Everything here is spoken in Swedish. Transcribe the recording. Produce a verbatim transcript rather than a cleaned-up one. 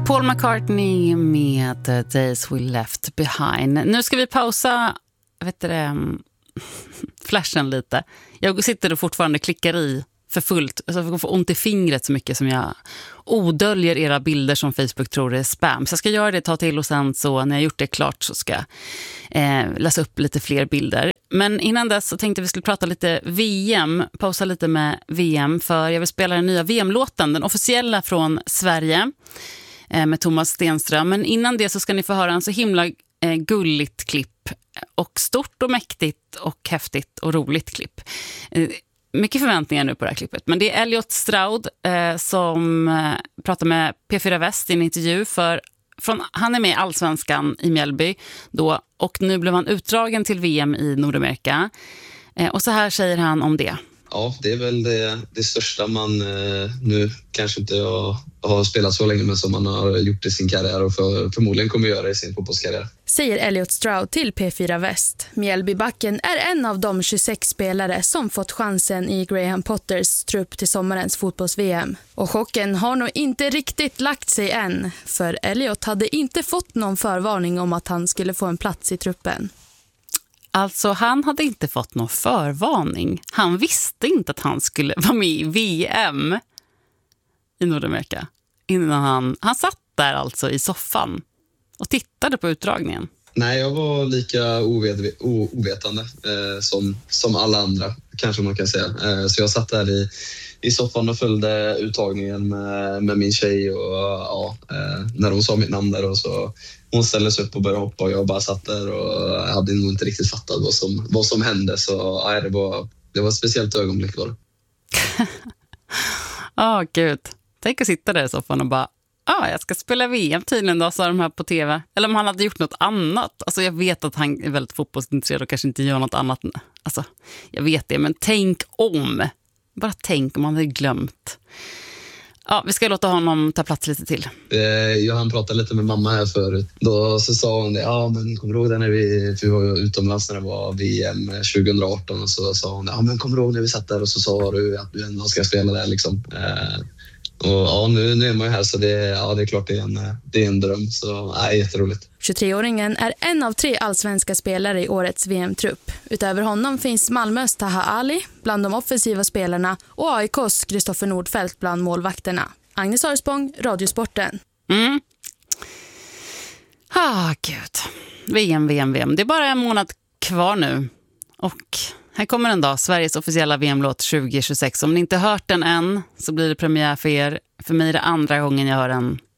Paul McCartney med Days We Left Behind. Nu ska vi pausa, vet du det, flashen lite. Jag sitter och fortfarande klickar i för fullt. Alltså jag får ont i fingret så mycket som jag odöljer era bilder som Facebook tror är spam. Så jag ska göra det, ta till och sen så när jag gjort det klart så ska jag eh, läsa upp lite fler bilder. Men innan dess så tänkte vi skulle prata lite V M, pausa lite med V M för jag vill spela den nya V M-låten, den officiella från Sverige eh, med Thomas Stenström. Men innan det så ska ni få höra en så himla eh, gulligt klipp och stort och mäktigt och häftigt och roligt klipp. Eh, Mycket förväntningar nu på det här klippet. Men det är Elliot Stroud eh, som eh, pratar med P fyra Väst i en intervju. För från, han är med i Allsvenskan i Mjällby då, och nu blev han utdragen till V M i Nordamerika. Eh, och så här säger han om det. Ja, det är väl det, det största man eh, nu kanske inte har, har spelat så länge men som man har gjort i sin karriär och för, förmodligen kommer göra i sin fotbollskarriär. Säger Elliot Stroud till P fyra Väst. Mjällbybacken är en av de tjugosex spelare som fått chansen i Graham Potters trupp till sommarens fotbolls-V M. Och chocken har nog inte riktigt lagt sig än, för Elliot hade inte fått någon förvarning om att han skulle få en plats i truppen. Alltså han hade inte fått någon förvarning. Han visste inte att han skulle vara med i V M i Nordamerika. Innan han, han satt där alltså i soffan och tittade på utdragningen. Nej, jag var lika oved, o, ovetande eh, som, som alla andra, kanske man kan säga. Eh, så jag satt där i, i soffan och följde uttagningen med, med min tjej. Och, ja, eh, när hon sa mitt namn där och så hon ställde sig upp och började hoppa och jag bara satt där och hade nog inte riktigt fattat vad som, vad som hände. Så ja, det, var, det var ett speciellt ögonblick var det. Ja, oh, gud. Tänk att sitta där i soffan och bara ja, ah, jag ska spela V M tydligen då, sa de här på tv. Eller om han hade gjort något annat. Alltså jag vet att han är väldigt fotbollsintresserad och kanske inte gör något annat. Alltså, jag vet det, men tänk om. Bara tänk om han hade glömt. Ja, vi ska låta honom ta plats lite till. Eh, jag hann prata lite med mamma här förut. Då så sa hon det, ja men kommer du ihåg det när vi, för vi var utomlands när det var V M tjugo arton och så sa hon, ja men kommer du ihåg när vi satt där och så sa du att du ändå ska spela där liksom. Eh, Och ja, nu, nu är man ju här så det, ja, det är klart det är en, det är en dröm. Så ja, jätteroligt. tjugotre-åringen är en av tre allsvenska spelare i årets V M-trupp. Utöver honom finns Malmös Taha Ali bland de offensiva spelarna och A I K:s Kristoffer Nordfeldt bland målvakterna. Agnes Arsbong, Radiosporten. Mm. Ah, gud. V M, V M, V M. Det är bara en månad kvar nu. Och här kommer den dag, Sveriges officiella V M-låt tjugo tjugosex. Om ni inte hört den än så blir det premiär för er. För mig är det andra gången jag hör den